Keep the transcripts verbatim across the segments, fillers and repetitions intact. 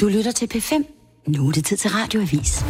Du lytter til P fem. Nu er det tid til Radioavis.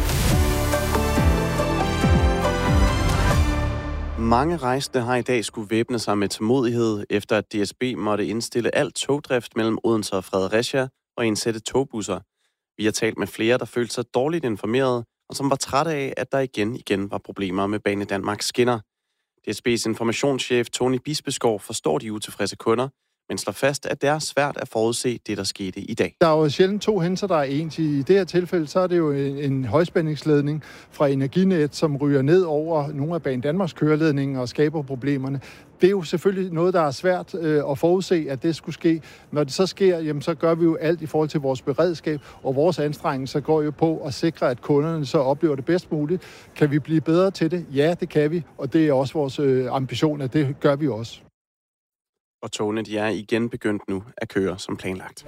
Mange rejsende har i dag skulle væbne sig med tålmodighed, efter at D S B måtte indstille alt togdrift mellem Odense og Fredericia og indsætte togbusser. Vi har talt med flere, der følte sig dårligt informeret, og som var trætte af, at der igen igen var problemer med Banedanmarks skinner. D S B's informationschef Tony Bispeskov forstår de utilfredse kunder, men slår fast, at det er svært at forudse det, der skete i dag. Der er jo sjældent to hændelser, der er ens. I det her tilfælde, så er det jo en, en højspændingsledning fra Energinet, som ryger ned over nogle af Banedanmarks køreledninger og skaber problemerne. Det er jo selvfølgelig noget, der er svært øh, at forudse, at det skulle ske. Når det så sker, jamen, så gør vi jo alt i forhold til vores beredskab, og vores anstrengelser går jo på at sikre, at kunderne så oplever det bedst muligt. Kan vi blive bedre til det? Ja, det kan vi, og det er også vores øh, ambition, at det gør vi også. Og togene de er igen begyndt nu at køre som planlagt.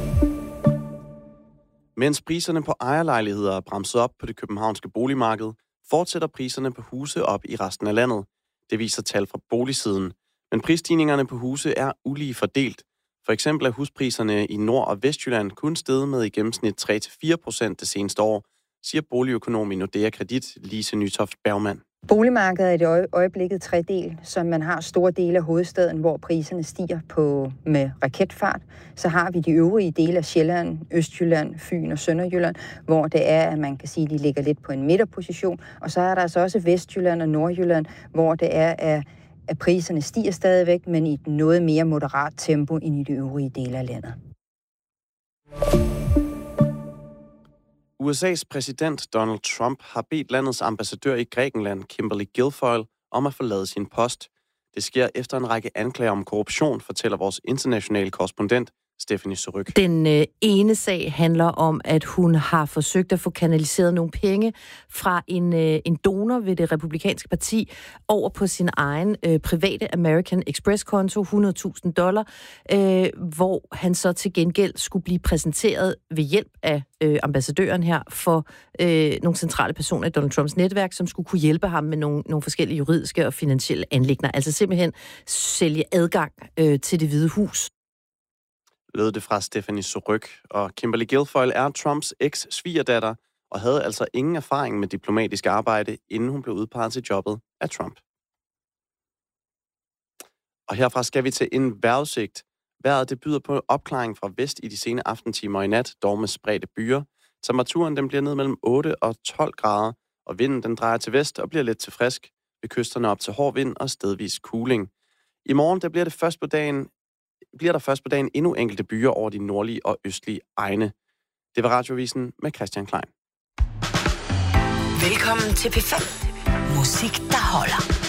Mens priserne på ejerlejligheder er bremset op på det københavnske boligmarked, fortsætter priserne på huse op i resten af landet. Det viser tal fra boligsiden. Men prisstigningerne på huse er ulige fordelt. For eksempel er huspriserne i Nord- og Vestjylland kun steget med i gennemsnit tre til fire procent det seneste år, siger boligøkonom i Nordea Kredit, Lise Nytoft Bergmann. Boligmarkedet er i det øjeblikket tredel, så man har store dele af hovedstaden, hvor priserne stiger på med raketfart. Så har vi de øvrige dele af Sjælland, Østjylland, Fyn og Sønderjylland, hvor det er, at man kan sige, at de ligger lidt på en midterposition. Og så er der altså også Vestjylland og Nordjylland, hvor det er, at priserne stiger stadigvæk, men i et noget mere moderat tempo end i de øvrige dele af landet. U S A's præsident Donald Trump har bedt landets ambassadør i Grækenland, Kimberly Guilfoyle, om at forlade sin post. Det sker efter en række anklager om korruption, fortæller vores internationale korrespondent Stephanie Surryk. Den øh, ene sag handler om, at hun har forsøgt at få kanaliseret nogle penge fra en, øh, en donor ved det republikanske parti over på sin egen øh, private American Express-konto, hundrede tusind dollar, øh, hvor han så til gengæld skulle blive præsenteret ved hjælp af øh, ambassadøren her for øh, nogle centrale personer i Donald Trumps netværk, som skulle kunne hjælpe ham med nogle, nogle forskellige juridiske og finansielle anliggender. Altså simpelthen sælge adgang øh, til Det Hvide Hus. Lød det fra Stephanie Surryk, og Kimberly Guilfoyle er Trumps eks-svigerdatter og havde altså ingen erfaring med diplomatisk arbejde, inden hun blev udpeget til jobbet af Trump. Og herfra skal vi til en vejrudsigt. Vejret det byder på opklaring fra vest i de sene aftentimer i nat, dog med spredte byer. Temperaturen den bliver ned mellem otte og tolv grader, og vinden den drejer til vest og bliver lidt til frisk. Ved kysterne op til hård vind og stedvis kuling. I morgen der bliver det først på dagen bliver der først på dagen endnu enkelte byer over de nordlige og østlige egne. Det var Radioavisen med Christian Klein. Velkommen til P fem. Musik, der holder.